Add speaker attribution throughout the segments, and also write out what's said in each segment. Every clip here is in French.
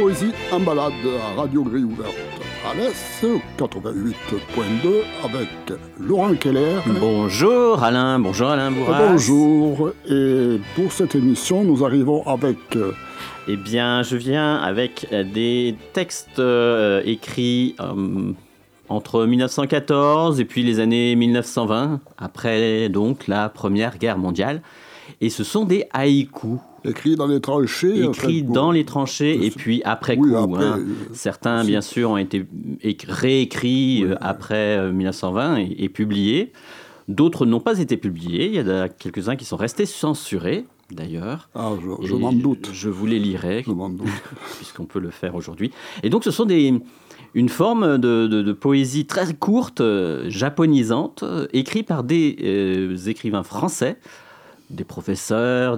Speaker 1: Poésie en balade à Radio Grille Ouverte à l'Est, 88.2 avec Laurent Keller.
Speaker 2: Bonjour Alain Bourras.
Speaker 1: Bonjour, et pour cette émission, nous arrivons avec...
Speaker 2: Eh bien, je viens avec des textes écrits entre 1914 et puis les années 1920, après donc la Première Guerre mondiale. Et ce sont des haïkus.
Speaker 1: Écrits dans les tranchées.
Speaker 2: Dans les tranchées, et puis après coup.
Speaker 1: Après,
Speaker 2: certains, bien sûr, ont été réécrits après 1920 et publiés. D'autres n'ont pas été publiés. Il y en a quelques-uns qui sont restés censurés, d'ailleurs.
Speaker 1: Ah, je m'en doute.
Speaker 2: Je vous les lirai,
Speaker 1: je m'en doute.
Speaker 2: Puisqu'on peut le faire aujourd'hui. Et donc, ce sont une forme de poésie très courte, japonisante, écrite par des écrivains français, des professeurs,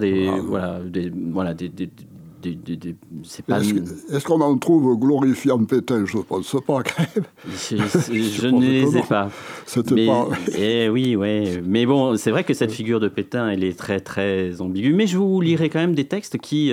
Speaker 2: c'est pas...
Speaker 1: Est-ce qu'on en trouve glorifiant Pétain? Je ne pense pas, quand même.
Speaker 2: Je ne les ai pas.
Speaker 1: C'était pas...
Speaker 2: oui. Mais bon, c'est vrai que cette figure de Pétain, elle est très, très ambiguë. Mais je vous lirai quand même des textes qui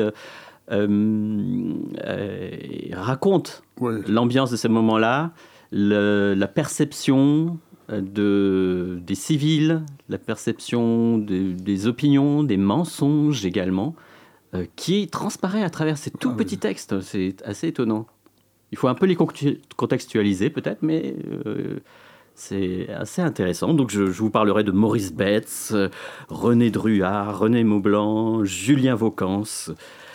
Speaker 2: racontent l'ambiance de ce moment-là, la perception des civils, la perception des opinions, des mensonges également, qui transparaît à travers ces tout petits textes. C'est assez étonnant. Il faut un peu les contextualiser peut-être, mais c'est assez intéressant. Donc je vous parlerai de Maurice Betts, René Druard, René Maublanc, Julien Vaucans.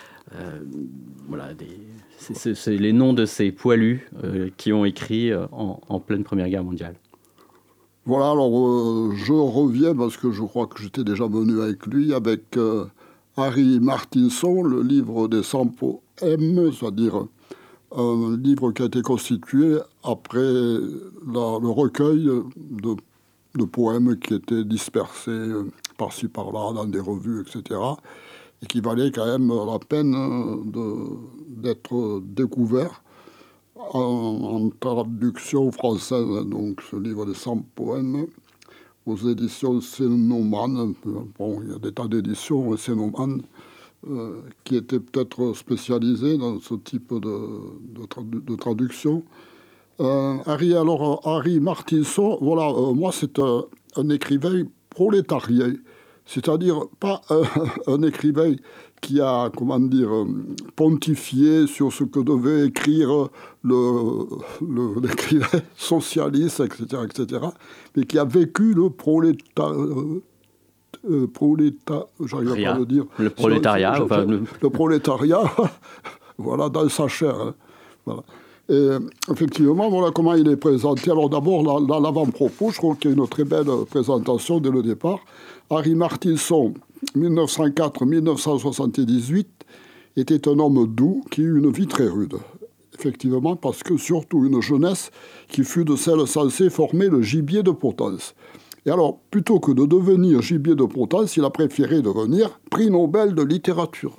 Speaker 2: C'est les noms de ces poilus qui ont écrit en pleine Première Guerre mondiale.
Speaker 1: Voilà, alors je reviens parce que je crois que j'étais déjà venu avec lui, avec Harry Martinson, le livre des 100 poèmes, c'est-à-dire un livre qui a été constitué après le recueil de poèmes qui étaient dispersés par-ci par-là dans des revues, etc., et qui valait quand même la peine d'être découvert en traduction française, donc ce livre de 100 poèmes aux éditions Cénoman. Bon, il y a des tas d'éditions Cénoman qui étaient peut-être spécialisées dans ce type de traduction. Harry Martinson, voilà, moi c'est un écrivain prolétarien, c'est-à-dire pas un écrivain qui a, pontifié sur ce que devait écrire l'écrivain socialiste, etc., mais qui a vécu le j'arrive pas à le dire.
Speaker 2: Le prolétariat.
Speaker 1: Le prolétariat, voilà, dans sa chair. Hein, voilà. Et effectivement, voilà comment il est présenté. Alors d'abord, dans l'avant-propos, je crois qu'il y a une très belle présentation dès le départ. Harry Martinson, 1904-1978, était un homme doux qui eut une vie très rude. Effectivement, parce que surtout une jeunesse qui fut de celle censée former le gibier de Potence. Et alors, plutôt que de devenir gibier de Potence, il a préféré devenir prix Nobel de littérature.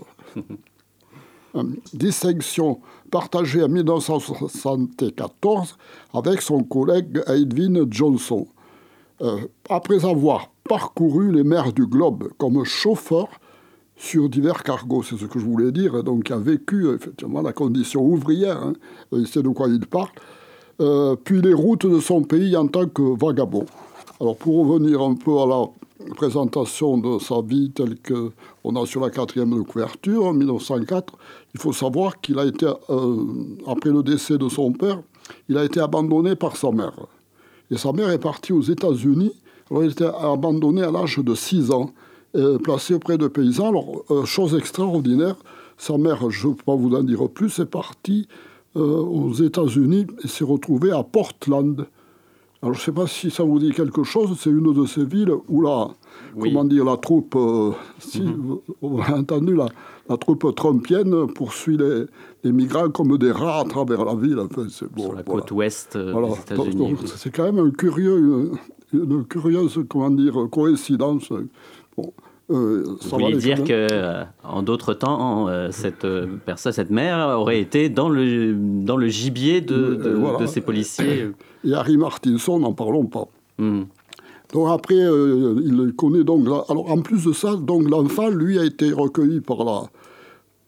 Speaker 1: Distinction partagée en 1974 avec son collègue Edwin Johnson. Après avoir parcouru les mers du globe comme chauffeur sur divers cargos, c'est ce que je voulais dire, donc il a vécu effectivement la condition ouvrière, hein, il sait de quoi il parle, puis les routes de son pays en tant que vagabond. Alors pour revenir un peu à la présentation de sa vie telle qu'on a sur la 4e de couverture, en 1904, il faut savoir qu'il a été, après le décès de son père, il a été abandonné par sa mère. Et sa mère est partie aux États-Unis. Alors il était abandonné à l'âge de 6 ans, placé auprès de paysans. Alors, chose extraordinaire, sa mère, je ne peux pas vous en dire plus, est partie aux États-Unis et s'est retrouvée à Portland. Alors, je ne sais pas si ça vous dit quelque chose, c'est une de ces villes où la troupe, vous avez entendu, la troupe trumpienne poursuit les migrants comme des rats à travers la ville. Enfin,
Speaker 2: sur la côte ouest des États-Unis.
Speaker 1: Donc, c'est quand même une curieuse, coïncidence. Bon,
Speaker 2: vous voulez dire qu'en d'autres temps, cette mère aurait été dans le gibier de ces policiers.
Speaker 1: Et Harry Martinson, n'en parlons pas. Donc après, il connaît donc... Alors en plus de ça, donc l'enfant, lui, a été recueilli par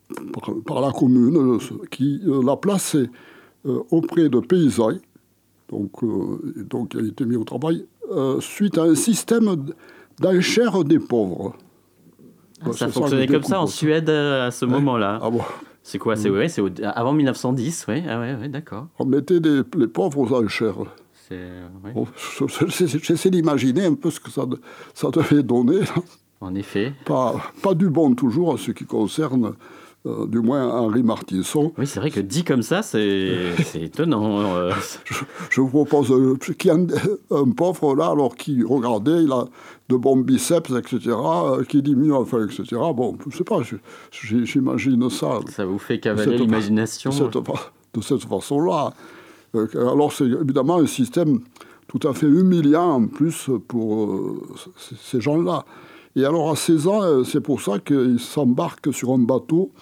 Speaker 1: par la commune qui l'a placé auprès de paysans, donc il a été mis au travail, suite à un système d'enchères des pauvres.
Speaker 2: Ça fonctionnait comme ça en Suède à ce moment-là.
Speaker 1: Ah bon.
Speaker 2: C'est quoi? C'est avant 1910, oui. Ah ouais, d'accord.
Speaker 1: On mettait les pauvres aux enchères.
Speaker 2: Ouais.
Speaker 1: Bon, j'essaie d'imaginer un peu ce que ça devait donner.
Speaker 2: En effet.
Speaker 1: Pas du bon toujours en ce qui concerne, du moins Henri Martinson.
Speaker 2: Oui, c'est vrai que dit comme ça, c'est étonnant.
Speaker 1: Je vous propose qu'il y a un pauvre là, alors qui, regardez, il a de bons biceps, etc., qui diminue, enfin, etc. Bon, je ne sais pas, j'imagine ça.
Speaker 2: Ça vous fait cavaler l'imagination.
Speaker 1: De cette façon-là. Alors c'est évidemment un système tout à fait humiliant en plus pour ces gens-là. Et alors à 16 ans, c'est pour ça qu'il s'embarque sur un bateau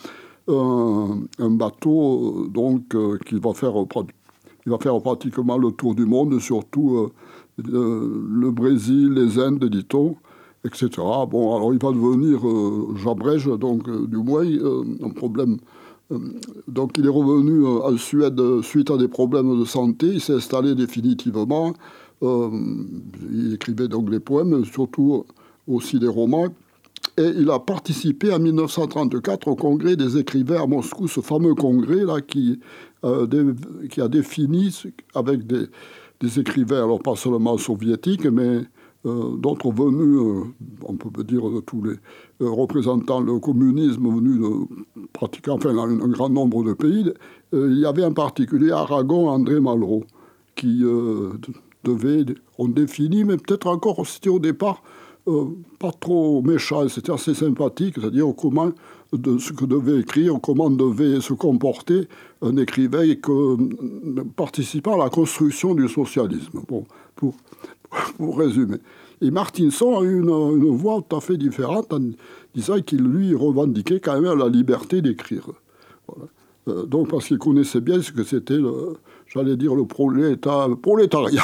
Speaker 1: donc qui va faire pratiquement le tour du monde, surtout le Brésil, les Indes, dit-on, etc. Bon, alors il va devenir, j'abrège, donc du moins un problème. Donc il est revenu en Suède suite à des problèmes de santé, il s'est installé définitivement, il écrivait donc des poèmes, surtout aussi des romans, et il a participé en 1934 au congrès des écrivains à Moscou, ce fameux congrès là qui a défini avec des écrivains, alors pas seulement soviétiques, mais d'autres venus, on peut dire de tous les représentants le communisme venus de pratiquement un grand nombre de pays. Il y avait en particulier à Aragon André Malraux, qui on définit, mais peut-être encore, c'était au départ pas trop méchant, c'était assez sympathique, c'est-à-dire ce que devait écrire, comment devait se comporter un écrivain participant à la construction du socialisme. Bon, pour résumer. Et Martinson a eu une voix tout à fait différente en disant qu'il, lui, revendiquait quand même la liberté d'écrire. Voilà. Donc, parce qu'il connaissait bien ce que c'était, le prolétariat,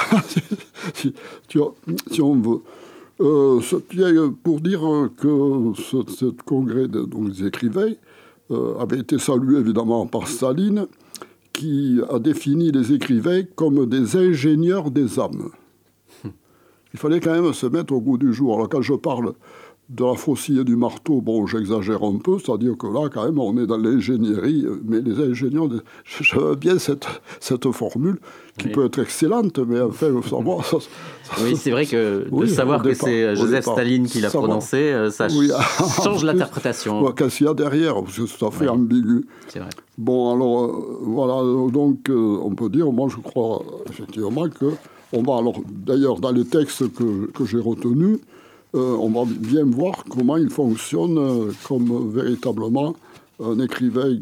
Speaker 1: si on veut. Pour dire que ce congrès des écrivains avait été salué évidemment par Staline, qui a défini les écrivains comme des ingénieurs des âmes. Il fallait quand même se mettre au goût du jour. Alors quand je parle de la faucille et du marteau, bon, j'exagère un peu, c'est-à-dire que là, quand même, on est dans l'ingénierie, mais les ingénieurs... J'aime bien cette formule, qui peut être excellente, mais enfin, il faut savoir...
Speaker 2: Oui, c'est vrai que de savoir que c'est Joseph Staline qui l'a prononcé, ça change l'interprétation.
Speaker 1: Qu'est-ce qu'il y a derrière? Parce que c'est tout à fait ambigu.
Speaker 2: C'est vrai.
Speaker 1: Bon, alors, voilà, donc, on peut dire, moi, je crois, effectivement, que... On va alors, d'ailleurs, dans les textes que j'ai retenus, on va bien voir comment il fonctionne comme véritablement un écrivain,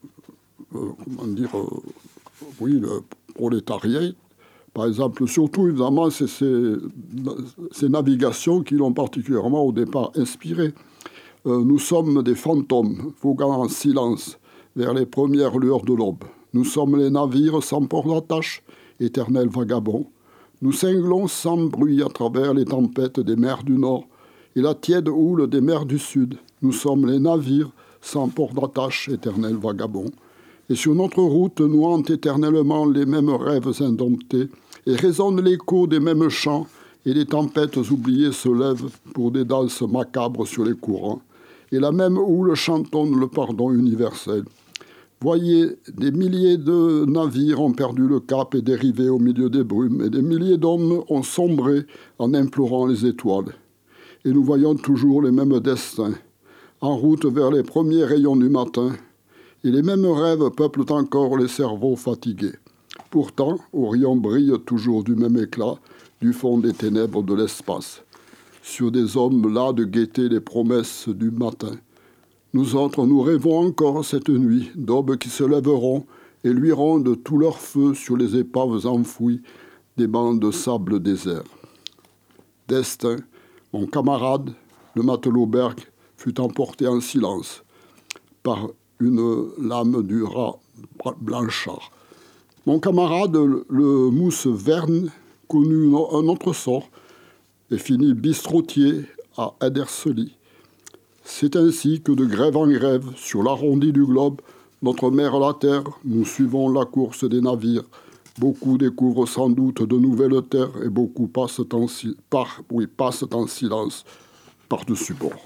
Speaker 1: le prolétariat. Par exemple, surtout, évidemment, c'est ces navigations qui l'ont particulièrement au départ inspiré. Nous sommes des fantômes, voguant en silence vers les premières lueurs de l'aube. Nous sommes les navires sans port d'attache, éternels vagabonds. Nous cinglons sans bruit à travers les tempêtes des mers du Nord et la tiède houle des mers du Sud. Nous sommes les navires sans port d'attache, éternels vagabonds. Et sur notre route nous hantent éternellement les mêmes rêves indomptés et résonne l'écho des mêmes chants et les tempêtes oubliées se lèvent pour des danses macabres sur les courants. Et la même houle chantonne le pardon universel. Voyez, des milliers de navires ont perdu le cap et dérivé au milieu des brumes, et des milliers d'hommes ont sombré en implorant les étoiles. Et nous voyons toujours les mêmes destins, en route vers les premiers rayons du matin, et les mêmes rêves peuplent encore les cerveaux fatigués. Pourtant, Orion brille toujours du même éclat, du fond des ténèbres de l'espace. Sur des hommes las de guetter les promesses du matin. Nous autres, nous rêvons encore cette nuit d'aubes qui se lèveront et luiront de tout leur feu sur les épaves enfouies des bancs de sable désert. Destin, mon camarade, le matelot Berg, fut emporté en silence par une lame du rat Blanchard. Mon camarade, le mousse Verne, connut un autre sort et finit bistrotier à Edersely. C'est ainsi que de grève en grève, sur l'arrondi du globe, notre mère la terre, nous suivons la course des navires. Beaucoup découvrent sans doute de nouvelles terres et beaucoup passent en silence par-dessus bord.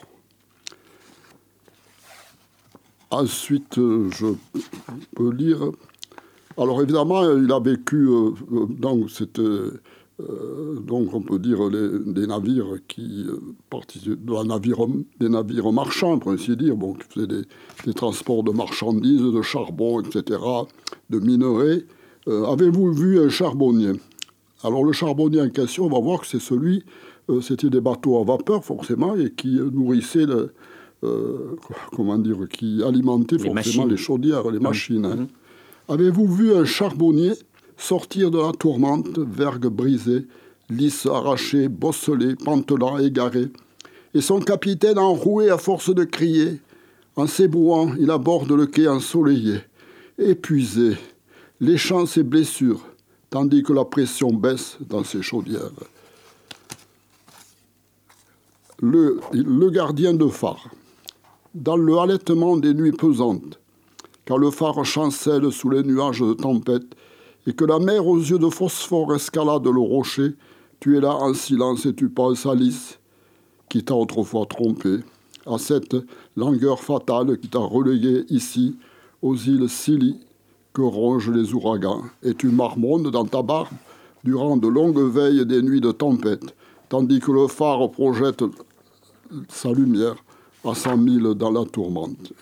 Speaker 1: Ensuite, je peux lire. Alors évidemment, il a vécu dans cette... donc on peut dire des navires qui participent des navires marchands, pour ainsi dire, bon, qui faisaient des transports de marchandises, de charbon, etc., de minerais. Avez-vous vu un charbonnier? Alors le charbonnier en question, on va voir que c'est celui, c'était des bateaux à vapeur forcément, et qui nourrissaient, qui alimentaient forcément les chaudières, les machines. Hein. Avez-vous vu un charbonnier sortir de la tourmente, vergue brisée, lisse arrachée, bosselée, pantelant égaré, et son capitaine enroué à force de crier? En s'ébrouant, il aborde le quai ensoleillé, épuisé, léchant ses blessures, tandis que la pression baisse dans ses chaudières. Le gardien de phare. Dans le halètement des nuits pesantes, quand le phare chancelle sous les nuages de tempête, et que la mer aux yeux de phosphore escalade le rocher, tu es là en silence et tu penses à Lys, qui t'a autrefois trompé, à cette langueur fatale qui t'a relégué ici, aux îles Scilly, que rongent les ouragans, et tu marmonnes dans ta barbe durant de longues veilles des nuits de tempête, tandis que le phare projette sa lumière à 100 000 dans la tourmente.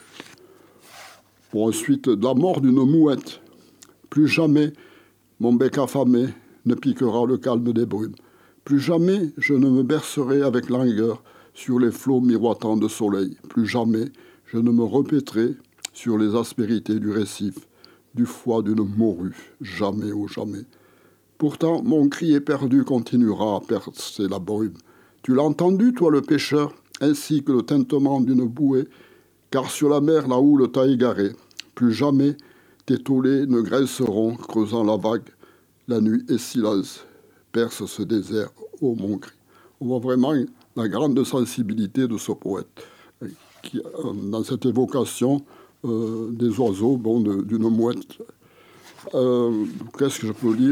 Speaker 1: Pour ensuite, la mort d'une mouette. Plus jamais mon bec affamé ne piquera le calme des brumes. Plus jamais je ne me bercerai avec langueur sur les flots miroitants de soleil. Plus jamais je ne me répéterai sur les aspérités du récif, du foie d'une morue. Jamais, oh jamais. Pourtant, mon cri éperdu continuera à percer la brume. Tu l'as entendu, toi, le pêcheur, ainsi que le tintement d'une bouée, car sur la mer, la houle t'a égaré. Plus jamais tes tolets ne grinceront, creusant la vague. La nuit est silence, perce ce désert, ô mon cri. On voit vraiment la grande sensibilité de ce poète, qui, dans cette évocation des oiseaux, bon, d'une mouette. Qu'est-ce que je peux lire?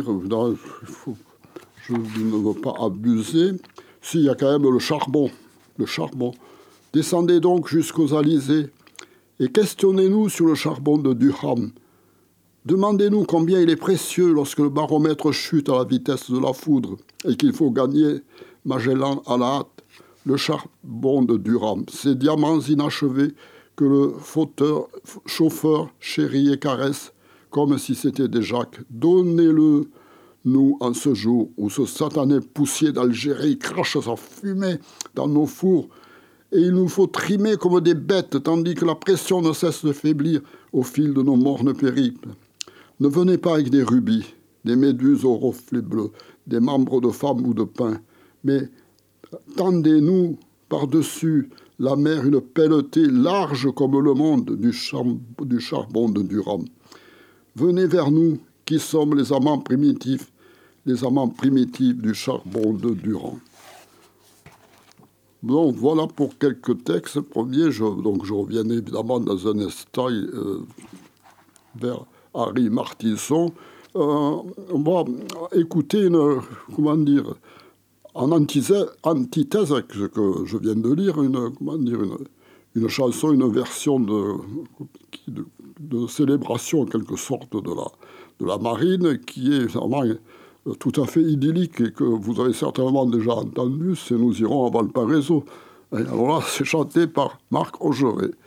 Speaker 1: Je ne veux pas abuser. Si, il y a quand même le charbon. Le charbon. Descendez donc jusqu'aux Alizés et questionnez-nous sur le charbon de Durham. Demandez-nous combien il est précieux lorsque le baromètre chute à la vitesse de la foudre et qu'il faut gagner Magellan à la hâte. Le charbon de Durham, ces diamants inachevés que le chauffeur chérit et caresse comme si c'était des Jacques. Donnez-le nous en ce jour où ce satané poussier d'Algérie crache sa fumée dans nos fours et il nous faut trimer comme des bêtes tandis que la pression ne cesse de faiblir au fil de nos mornes périples. Ne venez pas avec des rubis, des méduses aux reflets bleus, des membres de femmes ou de pain, mais tendez-nous par-dessus la mer une pelletée large comme le monde du charbon de Durham. Venez vers nous, qui sommes les amants primitifs du charbon de Durham. Donc voilà pour quelques textes. Premier, je reviens évidemment dans un instant vers Harry Martinson. On va écouter en antithèse avec ce que je viens de lire, une chanson, une version de célébration en quelque sorte de la marine qui est vraiment tout à fait idyllique et que vous avez certainement déjà entendu, c'est « Nous irons à Valparaiso ». Alors là, c'est chanté par Marc Augeret.